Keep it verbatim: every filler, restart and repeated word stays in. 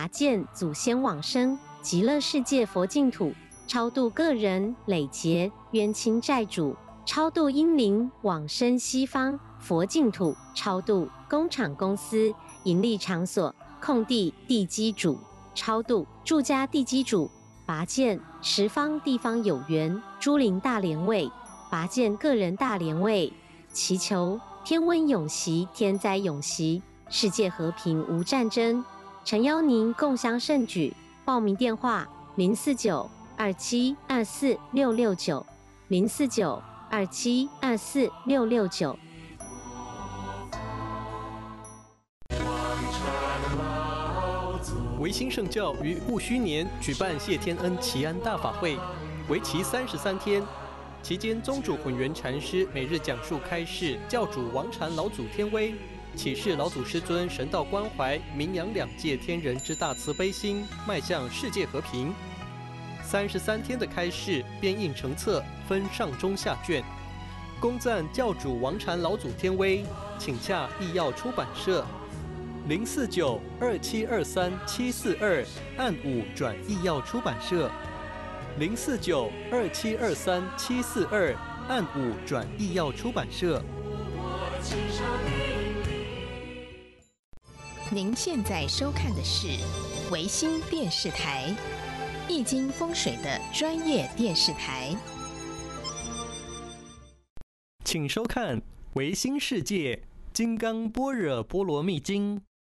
拔剑祖先往生极乐世界佛净土，超度个人累劫冤亲债主，超度阴灵往生西方佛净土，超度工厂公司盈利场所空地地基主，超度住家地基主，拔剑十方地方有缘诸灵大莲位，拔剑个人大莲位，祈求天温永息，天灾永息，世界和平无战争。诚邀您共襄盛举，报名电话零四九二七二四六六九零四九二七二四六六九。 维新圣教于戊戌年举办谢天恩祈安大法会，为期三十三天。期间，宗主混元禅师每日讲述开示教主王禅老祖天威，启示老祖师尊神道关怀，名扬两界天人之大慈悲心，迈向世界和平。三十三天的开示编印成册，分上中下卷，恭赞教主王禅老祖天威，请洽义耀出版社。零四九二七二三七四二按五转义耀出版社，零四九二七二三七四二按五转义耀出版社。 您现在收看的是维新电视台，易经风水的专业电视台。 请收看维新世界金刚般若波罗蜜经。